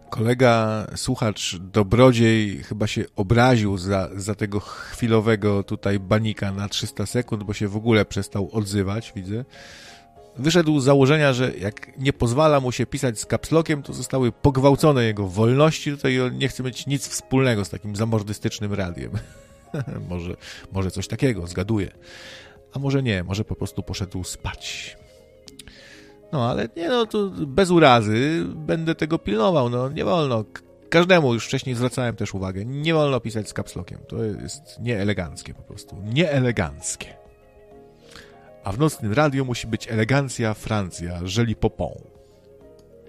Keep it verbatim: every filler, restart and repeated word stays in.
Kolega, słuchacz, dobrodziej chyba się obraził za, za tego chwilowego tutaj banika na trzysta sekund, bo się w ogóle przestał odzywać, widzę. Wyszedł z założenia, że jak nie pozwala mu się pisać z kapslokiem, to zostały pogwałcone jego wolności. Tutaj on nie chce mieć nic wspólnego z takim zamordystycznym radiem. może, może coś takiego, zgaduję. A może nie, może po prostu poszedł spać. No, ale nie, no to bez urazy będę tego pilnował, no nie wolno. Każdemu już wcześniej zwracałem też uwagę, nie wolno pisać z kapslokiem. To jest nieeleganckie po prostu, nieeleganckie. A w nocnym radiu musi być elegancja Francja, żeli popon.